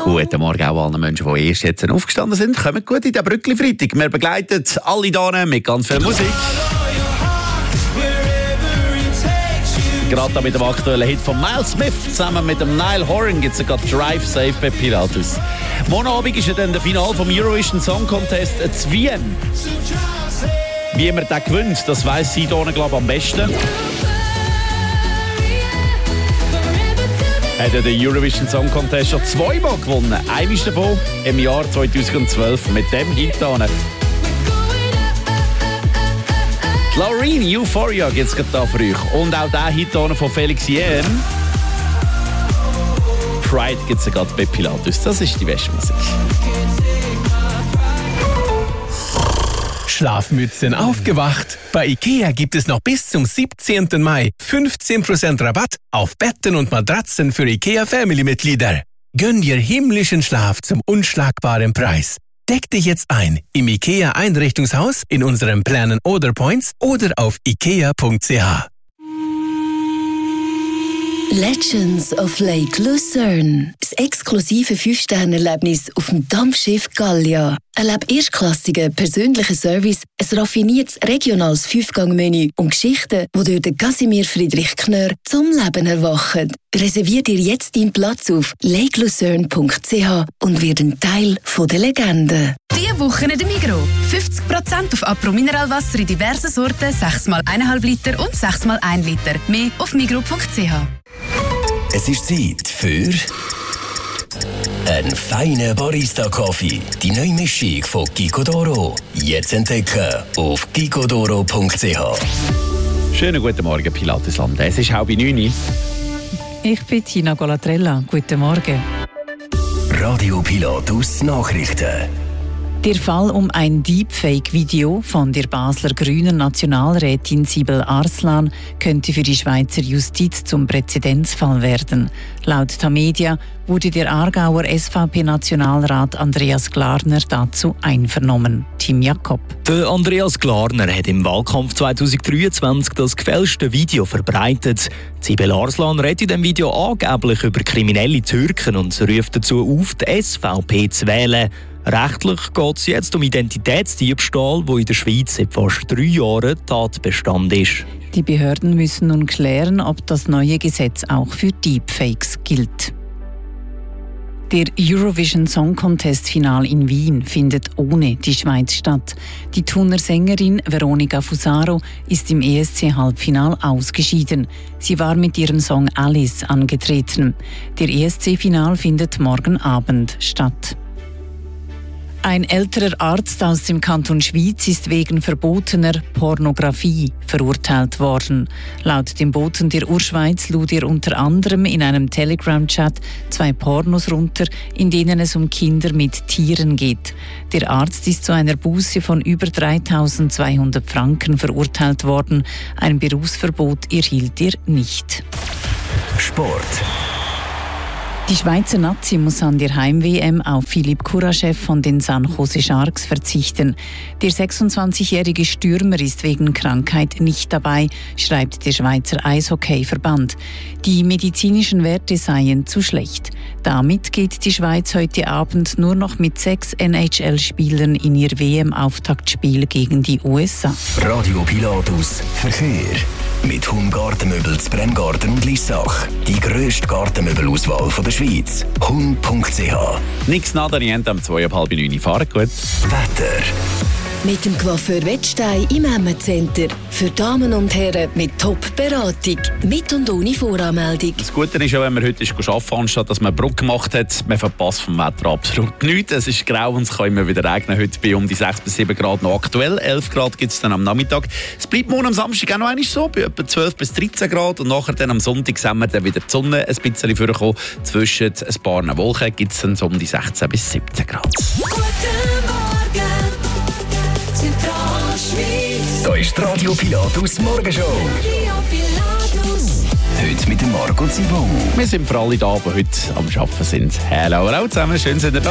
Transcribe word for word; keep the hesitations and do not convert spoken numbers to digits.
Guten Morgen auch allen Menschen, die erst jetzt aufgestanden sind. Kommt gut in den Brückli-Freitag. Wir begleiten alle hier mit ganz viel Musik. Gerade mit dem aktuellen Hit von Miles Smith zusammen mit dem Niall Horan gibt es gerade Drive Safe bei Pilatus. Morgen Abend ist ja dann der Finale vom Eurovision Song Contest in Wien. Wie man den gewinnt, das weiss sie hier, glaube ich, am besten. Hat er den Eurovision Song Contest schon zweimal gewonnen. Einmal davon im Jahr zweitausendzwölf mit dem Hit hier. Loreen, Euphoria gibt es gerade für euch. Und auch der Hit hier von Felix Jähn. Pride gibt es gerade bei Pilatus. Das ist die beste Musik. Schlafmützen aufgewacht. Bei IKEA gibt es noch bis zum siebzehnten Mai fünfzehn Prozent Rabatt auf Betten und Matratzen für IKEA Family-Mitglieder. Gönn dir himmlischen Schlaf zum unschlagbaren Preis. Deck dich jetzt ein im IKEA Einrichtungshaus, in unseren Planen oder Points oder auf ikea punkt c h. Legends of Lake Lucerne. Das exklusive fünf-Sterne-Erlebnis auf dem Dampfschiff Gallia. Erlebe erstklassigen persönlichen Service, ein raffiniertes regionales Fünfgang-Menü und Geschichten, die durch den Casimir Friedrich Knörr zum Leben erwachen. Reservier dir jetzt deinen Platz auf lake lucerne punkt c h und wird ein Teil der Legende. Diese Woche in der Migros. fünfzig Prozent auf Apro Mineralwasser in diversen Sorten, sechs mal eins Komma fünf Liter und sechs mal ein Liter. Mehr auf migros punkt c h. Es ist Zeit für einen feinen Barista-Kaffee. Die neue Mischung von Gicodoro. Jetzt entdecken auf gicodoro punkt c h. Schönen guten Morgen, Pilatusland. Es ist halb neun. Ich bin Tina Golatrella. Guten Morgen. Radio Pilatus Nachrichten. Der Fall um ein Deepfake-Video von der Basler Grünen Nationalrätin Sibel Arslan könnte für die Schweizer Justiz zum Präzedenzfall werden. Laut Tamedia wurde der Aargauer S V P-Nationalrat Andreas Glarner dazu einvernommen. Tim Jakob. Der Andreas Glarner hat im Wahlkampf zweitausenddreiundzwanzig das gefälschte Video verbreitet. Sibel Arslan redet in dem Video angeblich über kriminelle Türken und ruft dazu auf, die S V P zu wählen. Rechtlich geht es jetzt um Identitätsdiebstahl, wo in der Schweiz seit fast drei Jahren Tatbestand ist. Die Behörden müssen nun klären, ob das neue Gesetz auch für Deepfakes gilt. Der Eurovision Song Contest Final in Wien findet ohne die Schweiz statt. Die Thuner Sängerin Veronica Fusaro ist im E S C-Halbfinal ausgeschieden. Sie war mit ihrem Song Alice angetreten. Der E S C-Final findet morgen Abend statt. Ein älterer Arzt aus dem Kanton Schwyz ist wegen verbotener Pornografie verurteilt worden. Laut dem Boten der Urschweiz lud er unter anderem in einem Telegram-Chat zwei Pornos runter, in denen es um Kinder mit Tieren geht. Der Arzt ist zu einer Buße von über dreitausendzweihundert Franken verurteilt worden. Ein Berufsverbot erhielt er nicht. Sport. Die Schweizer Nazi muss an der Heim-W M auf Philipp Kuraschew von den San Jose Sharks verzichten. Der sechsundzwanzigjährige Stürmer ist wegen Krankheit nicht dabei, schreibt der Schweizer Eishockey-Verband. Die medizinischen Werte seien zu schlecht. Damit geht die Schweiz heute Abend nur noch mit sechs N H L-Spielern in ihr W M-Auftaktspiel gegen die U S A. Radio Pilatus Verkehr. Mit Hum Gartenmöbel zu Bremgarten und Lissach. Die grösste Gartenmöbelauswahl der Schweiz. hum punkt c h. Nix nada, niente, am zwei ab halb neun. Fahren gut. Wetter. Mit dem Coiffeur Wettstein im Emma Center. Für Damen und Herren mit Top-Beratung. Mit und ohne Voranmeldung. Das Gute ist ja, wenn man heute arbeiten ist, anstatt dass man eine Brücke gemacht hat, man verpasst vom Wetter absolut nichts. Es ist grau und es kann immer wieder regnen. Heute bei um die sechs bis sieben Grad noch aktuell. elf Grad gibt es dann am Nachmittag. Es bleibt morgen am Samstag auch noch einmal so, bei etwa zwölf bis dreizehn Grad. Und nachher dann am Sonntag sehen wir dann wieder die Sonne ein bisschen vorkommen. Zwischen ein paar Wolken gibt es dann so um die sechzehn bis siebzehn Grad. Da ist die Radio Pilatus Morgenshow. Heute mit dem Marco Zibon. Wir sind für alle da, die heute am Arbeiten sind. Hallo, hallo zusammen, schön sind ihr da.